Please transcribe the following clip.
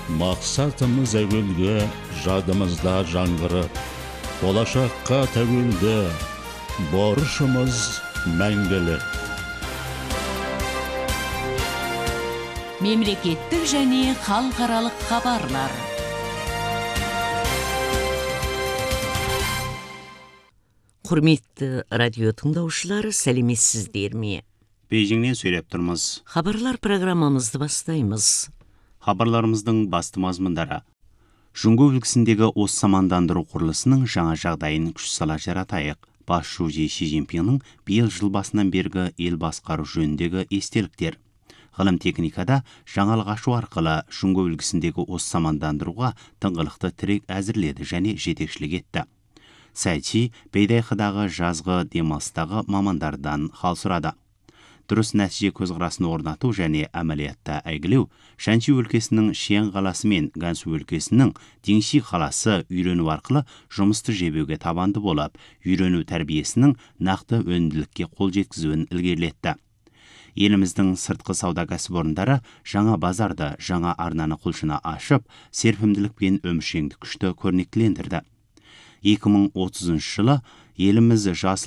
Мақсатымыз әуелгі, жадымызда жаңғырып, болашаққа тәуелді, борышымыз мәңгілік. Мемлекеттік және халықаралық хабарлар. Құрметті радио тыңдаушылар, сәлеметсіздер ме? Бейжіңнен сөйлеп тұрмыз. Хабарлар программамызды бастаймыз. Хабарларымыздың басты мазмұндары: Жұңго өлкесіндегі осы самандандыру құрылысының жаңа жағдайын күш сала жаратайық. Бас шужи Ши Цзиньпиннің биыл жыл басынан бергі ел басқару жөніндегі естеліктер. Ғылым техникада жаңалық ашу арқылы Жұңго өлкесіндегі осы самандандыруға тыңғылықты тірек әзірледі және жетекшілік етті. Сәйчи Бейдайқыдағы жазғы демалыстағы мамандардан хал сұрады. Дұрыс нәтиже көзқарасын орнату және әмәлиятта әйгілеу Шанчи өлкесінің Шиан қаласы мен Гансу өлкесінің Динши қаласы үйрену арқылы жұмысты жебеуге табанды болып, үйрену тәрбиесінің нақты өнімділікке қол жеткізуін ілгерілетті. Еліміздің сыртқы сауда кәсіпорындары жаңа базарды, жаңа арнаны құлшына ашып, серпімділік пен өміршеңдік күшті көрнектілендірді. 2030 жылы еліміз жасыл